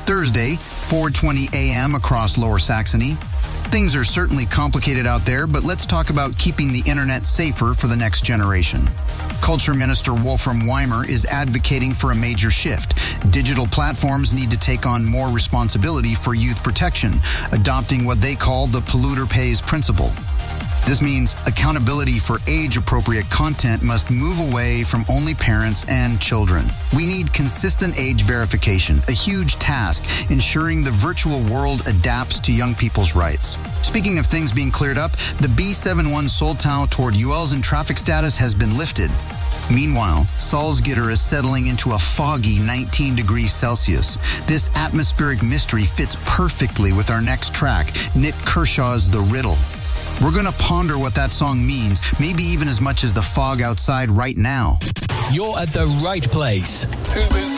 Thursday, 4:20 a.m. across Lower Saxony. Things are certainly complicated out there, but let's talk about keeping the internet safer for the next generation. Culture Minister Wolfram Weimer is advocating for a major shift. Digital platforms need to take on more responsibility for youth protection, adopting what they call the polluter pays principle. This means accountability for age-appropriate content must move away from only parents and children. We need consistent age verification, a huge task, ensuring the virtual world adapts to young people's rights. Speaking of things being cleared up, the B71 Soltau toward UL's in traffic status has been lifted. Meanwhile, Salzgitter is settling into a foggy 19 degrees Celsius. This atmospheric mystery fits perfectly with our next track, Nick Kershaw's The Riddle. We're going to ponder what that song means, maybe even as much as the fog outside right now. You're at the right place.